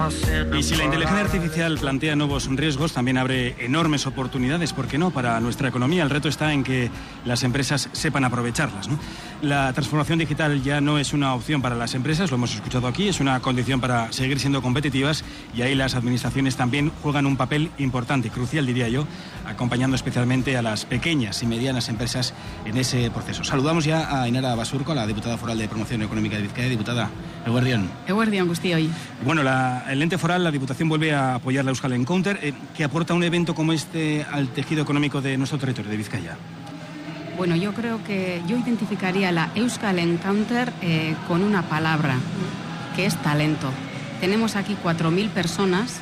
Y si la inteligencia artificial plantea nuevos riesgos, también abre enormes oportunidades, ¿por qué no?, para nuestra economía. El reto está en que las empresas sepan aprovecharlas, ¿no? La transformación digital ya no es una opción para las empresas, lo hemos escuchado aquí, es una condición para seguir siendo competitivas, y ahí las administraciones también juegan un papel importante, crucial diría yo, acompañando especialmente a las pequeñas y medianas empresas en ese proceso. Saludamos ya a Ainara Basurco, la diputada foral de Promoción Económica de Vizcaya. Diputada, eguerdión. Eguerdión, Guztioi. Bueno, el ente foral, la Diputación, vuelve a apoyar la Euskal Encounter, que aporta un evento como este al tejido económico de nuestro territorio, de Vizcaya. Bueno, yo creo que yo identificaría la Euskal Encounter con una palabra, que es talento. Tenemos aquí 4.000 personas